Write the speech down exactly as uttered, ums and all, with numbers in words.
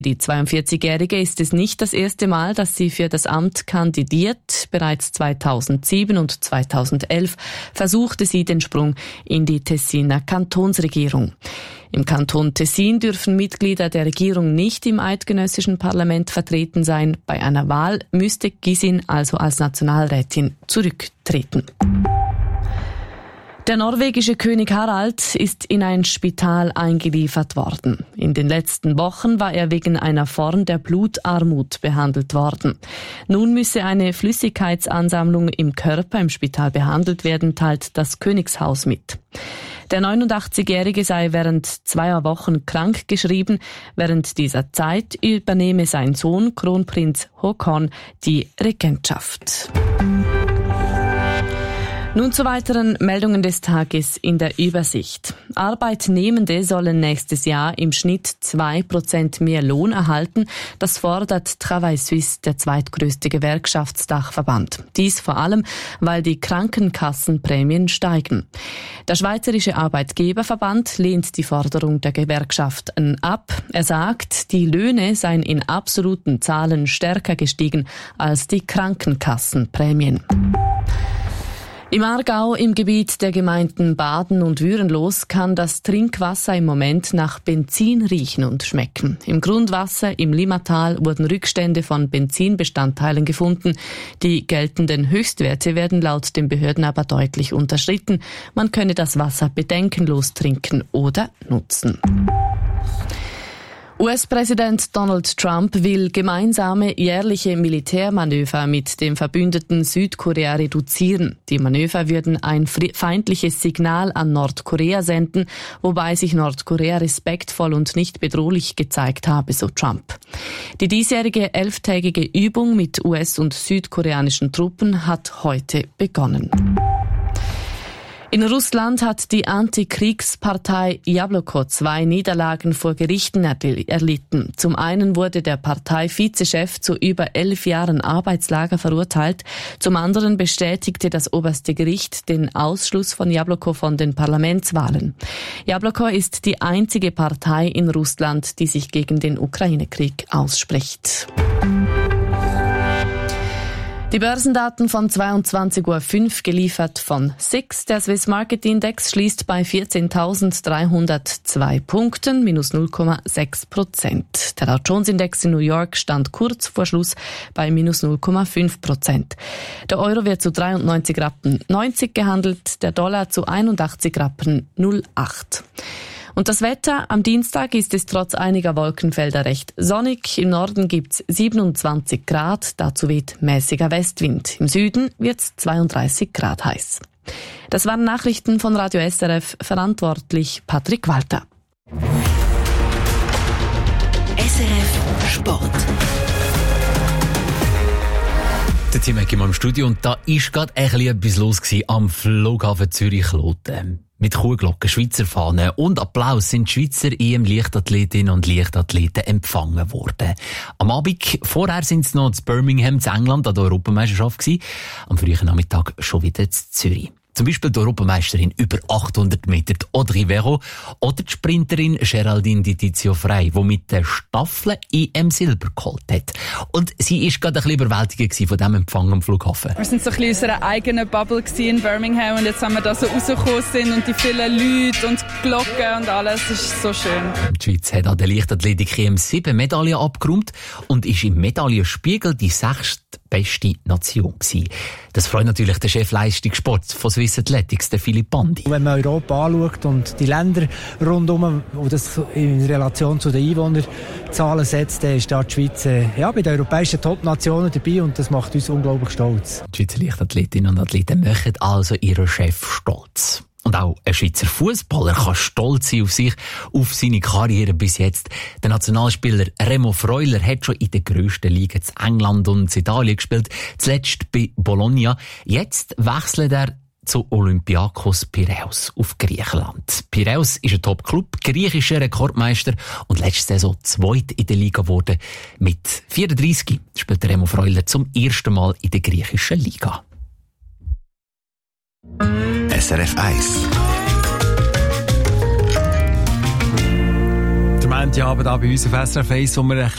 Die zweiundvierzigjährige ist es nicht das erste Mal, dass sie für das Amt kandidiert. Bereits zweitausendsieben und zweitausendelf versuchte sie den Sprung in die Tessiner Kantonsregierung. Im Kanton Tessin dürfen Mitglieder der Regierung nicht im eidgenössischen Parlament vertreten sein. Bei einer Wahl müsste Gysin also als Nationalrätin zurücktreten. Der norwegische König Harald ist in ein Spital eingeliefert worden. In den letzten Wochen war er wegen einer Form der Blutarmut behandelt worden. Nun müsse eine Flüssigkeitsansammlung im Körper im Spital behandelt werden, teilt das Königshaus mit. Der neunundachtzigjährige sei während zweier Wochen krank geschrieben. Während dieser Zeit übernehme sein Sohn Kronprinz Haakon die Regentschaft. Nun zu weiteren Meldungen des Tages in der Übersicht. Arbeitnehmende sollen nächstes Jahr im Schnitt zwei Prozent mehr Lohn erhalten. Das fordert Travail Suisse, der zweitgrößte Gewerkschaftsdachverband. Dies vor allem, weil die Krankenkassenprämien steigen. Der Schweizerische Arbeitgeberverband lehnt die Forderung der Gewerkschaften ab. Er sagt, die Löhne seien in absoluten Zahlen stärker gestiegen als die Krankenkassenprämien. Im Aargau, im Gebiet der Gemeinden Baden und Würenlos, kann das Trinkwasser im Moment nach Benzin riechen und schmecken. Im Grundwasser im Limmatal wurden Rückstände von Benzinbestandteilen gefunden. Die geltenden Höchstwerte werden laut den Behörden aber deutlich unterschritten. Man könne das Wasser bedenkenlos trinken oder nutzen. U S-Präsident Donald Trump will gemeinsame jährliche Militärmanöver mit dem Verbündeten Südkorea reduzieren. Die Manöver würden ein feindliches Signal an Nordkorea senden, wobei sich Nordkorea respektvoll und nicht bedrohlich gezeigt habe, so Trump. Die diesjährige elftägige Übung mit U S- und südkoreanischen Truppen hat heute begonnen. In Russland hat die Antikriegspartei Jabloko zwei Niederlagen vor Gerichten erlitten. Zum einen wurde der Partei-Vizechef zu über elf Jahren Arbeitslager verurteilt. Zum anderen bestätigte das oberste Gericht den Ausschluss von Jabloko von den Parlamentswahlen. Jabloko ist die einzige Partei in Russland, die sich gegen den Ukraine-Krieg ausspricht. Die Börsendaten von zweiundzwanzig Uhr fünf geliefert von S I X. Der Swiss Market Index schließt bei vierzehntausenddreihundertzwei Punkten, minus null Komma sechs Prozent. Der Dow Jones Index in New York stand kurz vor Schluss bei minus null Komma fünf Prozent. Der Euro wird zu dreiundneunzig Rappen neunzig gehandelt, der Dollar zu einundachtzig Rappen null Komma acht. Und das Wetter, am Dienstag ist es trotz einiger Wolkenfelder recht sonnig. Im Norden gibt's siebenundzwanzig Grad, dazu weht mäßiger Westwind. Im Süden wird's zweiunddreißig Grad heiß. Das waren Nachrichten von Radio S R F, verantwortlich Patrick Walter. S R F Sport. Jetzt sind wir im Studio und da ist gerade ein bisschen etwas los gewesen am Flughafen Zürich-Kloten. Mit Kuhglocken, Schweizer Fahnen und Applaus sind die Schweizer E M-Leichtathletinnen und Leichtathleten empfangen worden. Am Abend vorher sind sie noch in Birmingham, in England, an der Europameisterschaft gewesen. Am frühen Nachmittag schon wieder in Zürich. Zum Beispiel die Europameisterin über achthundert Meter, die Audrey Vero, oder die Sprinterin Geraldine Di Tizio Frey, die mit der Staffel E M Silber geholt hat. Und sie war gerade ein bisschen überwältigt von diesem Empfang am Flughafen. Wir sind so ein bisschen in unserer eigenen Bubble in Birmingham und jetzt haben wir da so rausgekommen sind und die vielen Leute und Glocken und alles, das ist so schön. Die Schweiz hat an der Leichtathletik E M sieben Medaillen abgeräumt und ist im Medaillenspiegel die sechstbeste Nation gewesen. Das freut natürlich den Chefleistungssport von Swiss Athletics, den Philipp Bandi. Wenn man Europa anschaut und die Länder rundum, wo das in Relation zu den Einwohnerzahlen setzt, dann ist da die Schweiz äh, ja, bei den europäischen Top-Nationen dabei und das macht uns unglaublich stolz. Die Schweizer Leichtathletinnen und Athleten machen also ihren Chef stolz. Und auch ein Schweizer Fußballer kann stolz sein auf sich, auf seine Karriere bis jetzt. Der Nationalspieler Remo Freuler hat schon in den grössten Ligen in England und Italien gespielt, zuletzt bei Bologna. Jetzt wechselt er zu Olympiakos Piräus auf Griechenland. Piräus ist ein Top-Club, griechischer Rekordmeister und letzte Saison zweit in der Liga geworden. Mit vierunddreissig spielt Remo Freuler zum ersten Mal in der griechischen Liga. S R F eins. Der Montagabend hier bei uns auf S R F eins, wo wir